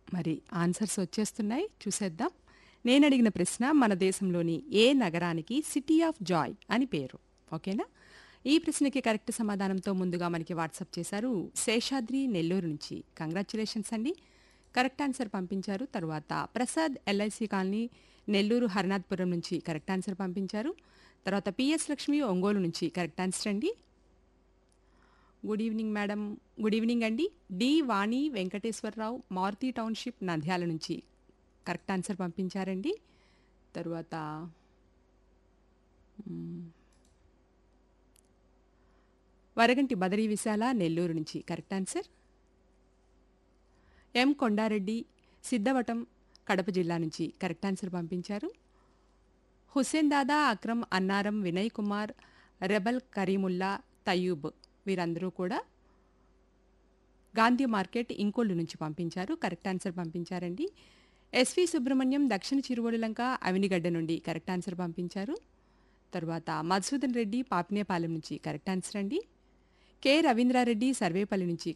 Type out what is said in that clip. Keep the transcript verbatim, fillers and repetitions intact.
మరి ఆన్సర్స్ వచ్చేస్తున్నాయి చూసేద్దాం. నేను అడిగిన ప్రశ్న మన దేశంలోని ఏ నగరానికి సిటీ ఆఫ్ జాయ్ అని పేరు? ఓకేనా? ఈ ప్రశ్నకి కరెక్ట్ సమాధానంతో ముందుగా మనకి వాట్సాప్ చేశారు శేషాద్రి నెల్లూరు నుంచి. కంగ్రాచ్యులేషన్స్ అండి, కరెక్ట్ ఆన్సర్ పంపించారు. తర్వాత ప్రసాద్ ఎల్ఐసి కాలనీ నెల్లూరు హరినాథ్పురం నుంచి కరెక్ట్ ఆన్సర్ పంపించారు. తర్వాత పిఎస్ లక్ష్మి ఒంగోలు నుంచి కరెక్ట్ ఆన్సర్ అండి. Good evening madam, good evening అండి. డి వాణి వెంకటేశ్వరరావు మారుతి టౌన్షిప్ నంద్యాల నుంచి కరెక్ట్ ఆన్సర్ పంపించారండి. తరువాత మ్, వరగంటి బదరీ విశాల నెల్లూరు నుంచి కరెక్ట్ ఆన్సర్. ఎం కొండారెడ్డి సిద్ధవటం కడప జిల్లా నుంచి కరెక్ట్ ఆన్సర్ పంపించారు. హుస్సేన్ దాదా అక్రమ్ అన్నారం వినయ్ కుమార్ రెబల్ కరీముల్లా తయూబ్ వీరందరూ కూడా గాంధీ మార్కెట్ ఇంకోళ్ళు నుంచి పంపించారు, కరెక్ట్ ఆన్సర్ పంపించారండి. ఎస్వి సుబ్రహ్మణ్యం దక్షిణ చిరువోలులంక అవినిగడ్డ నుండి కరెక్ట్ ఆన్సర్ పంపించారు. తర్వాత మధుసూదన్ రెడ్డి పాపినేపాలెం నుంచి కరెక్ట్ ఆన్సర్ అండి. కె రవీంద్రారెడ్డి సర్వేపల్లి నుంచి